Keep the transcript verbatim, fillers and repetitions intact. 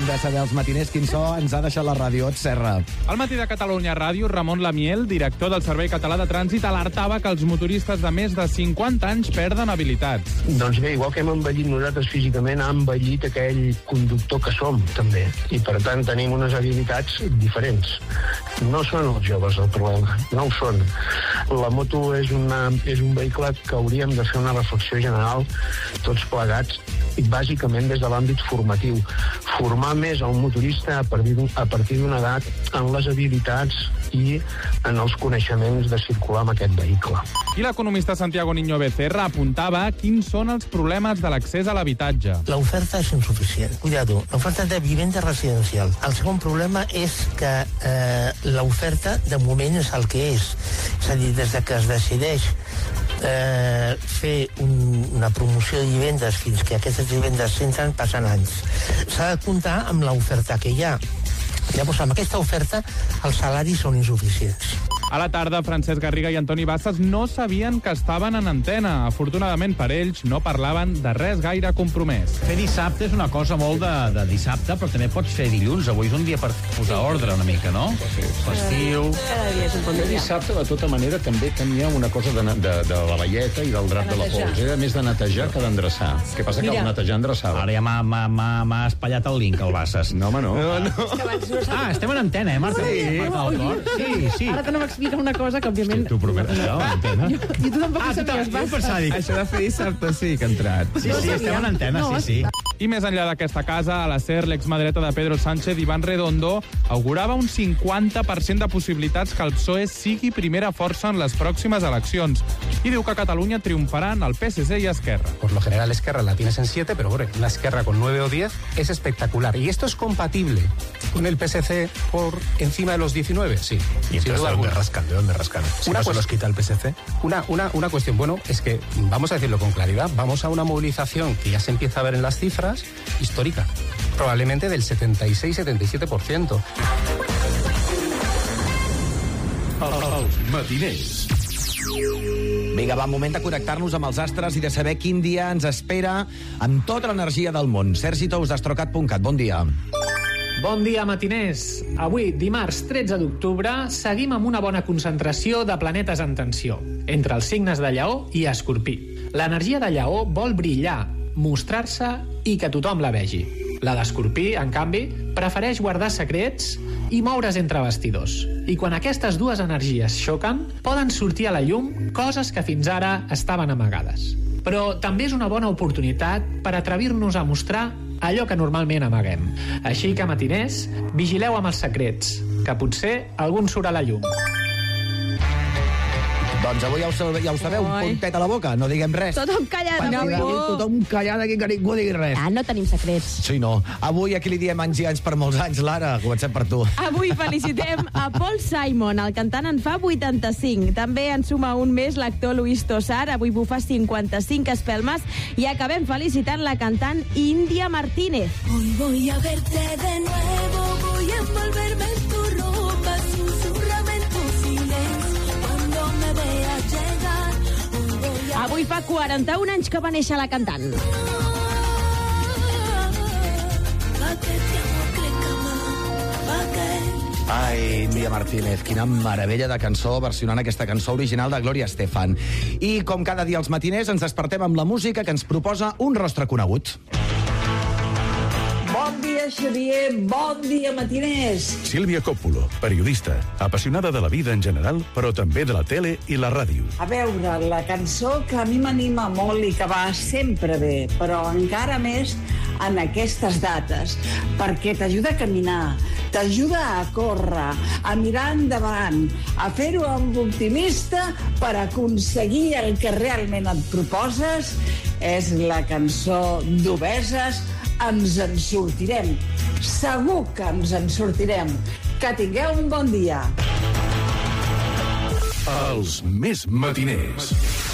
De saber els matiners quin so ens ha deixat la ràdio. Et Serra. Al matí de Catalunya Ràdio, Ramon Lamiel, director del Servei Català de Trànsit, alertava que els motoristes de més de cinquanta anys perden habilitats. Doncs bé, igual que hem envellit nosaltres físicament, ha envellit aquell conductor que som, també. I per tant tenim unes habilitats diferents. No són els joves el problema, no ho són. La moto és, una, és un vehicle que hauríem de fer una reflexió general, tots plegats, i bàsicament des de l'àmbit formatiu. Formar més el motorista a partir a partir d'una edat en les habilitats i en els coneixements de circular amb aquest vehicle. I l'economista Santiago Niño Becerra apuntava quins són els problemes de l'accés a l'habitatge. La oferta és insuficient. Cuidado, la oferta de vivenda residencial. El segon problema és que eh, l'oferta de moment és el que és. És a dir, des de que es decideix eh, fer un, una promoció de vivendes fins que aquestes vivendes s'entren, passen anys. S'ha de comptar amb l'oferta que hi ha. Llavors, amb aquesta oferta, els salaris són insuficients. A la tarda, Francesc Garriga i Antoni Bassas no sabien que estaven en antena. Afortunadament per ells, no parlaven de res gaire compromès. Fer dissabte és una cosa molt de, de dissabte, però també pots fer dilluns. Avui és un dia per posar ordre una mica, no? Sí. Festiu. Cada dia és un bon dia. Dissabte, de tota manera, també tenia una cosa de, de, de la velleta i del drap de, de la pols. Era més de netejar que d'endreçar. Què passa? Mira, que el netejar endreçava. Ara ja m'ha espatllat el link, el Bassas. No, home, no. No, no. Ah, estem en antena, eh, Marta? Sí, Marta, sí, sí. Ara que no m'explica una cosa que, òbviament... Tu prometes, no, antena? Jo, I tu tampoc ah, ho sabies, Bassas. Això de fer dissabte sí que ha entrat. Sí, sí, estem en antena, no, sí, sí. I més enllà d'aquesta casa, a la SER, l'exmadreta de Pedro Sánchez, Iván Redondo, augurava un cinquanta per cent de possibilitats que el P S O E sigui primera força en les pròximes eleccions. I diu que a Catalunya triomfaran el P S C i Esquerra. Por lo general Esquerra la tienes en siete, pero bueno, una Esquerra con nueve o diez es espectacular. ¿Y esto es compatible con el P S C por encima de los diecinueve? Sí. ¿Y entonces de dónde rascan? ¿De dónde rascan? Si una no se los quita el P S C. Una, una, una cuestión, bueno, es que, vamos a decirlo con claridad, vamos a una movilización que ya se empieza a ver en las cifras, histórica, probablemente del setenta y seis setenta y siete por ciento. Els matiners. Vinga, va, moment de connectar-nos amb els astres i de saber quin dia ens espera amb tota l'energia del món. Sergi Tous, d'astrocat punt cat, bon dia. Bon dia, matiners. Avui, dimarts tretze d'octubre, seguim amb una bona concentració de planetes en tensió, entre els signes de Lleó i Escorpí. L'energia de Lleó vol brillar, mostrar-se i que tothom la vegi. La d'Escorpí, en canvi, prefereix guardar secrets i moure's entre bastidors. I quan aquestes dues energies xoquen, poden sortir a la llum coses que fins ara estaven amagades. Però també és una bona oportunitat per atrevir-nos a mostrar allò que normalment amaguem. Així que, matiners, vigileu amb els secrets, que potser algun surt a la llum. Doncs avui ja ho, sabeu, ja ho sabeu, un puntet a la boca, no diguem res. Tothom callat, no, avui. Tothom callat aquí, que ningú digui res. Ah, no tenim secrets. Sí, no. Avui aquí li diem anys i anys per molts anys, Lara. Comencem per tu. Avui felicitem a Paul Simon, el cantant en fa vuitanta-cinc. També en suma un mes l'actor Luis Tosar, avui bufa cinquanta-cinc espelmes. I acabem felicitant la cantant Índia Martínez. Hoy voy a verte de nuevo, voy a envolverme en tu ropa, susurrame en tu silencio, cuando me veas llegar. Voy a... Avui fa quaranta-un anys que va néixer la cantant. Ai, Índia Martínez, quina meravella de cançó versionant aquesta cançó original de Gloria Estefan. I com cada dia als matiners ens despertem amb la música que ens proposa un rostre conegut. Bon dia, Xavier. Bon dia, matiners. Sílvia Coppola, periodista, apassionada de la vida en general, però també de la tele i la ràdio. A veure, la cançó que a mi m'anima molt i que va sempre bé, però encara més en aquestes dates, perquè t'ajuda a caminar, t'ajuda a córrer, a mirar endavant, a fer-ho amb optimista per aconseguir el que realment et proposes, és la cançó d'Obeses, Ens en sortirem. Segur que ens en sortirem. Que tingueu un bon dia. Els més matiners.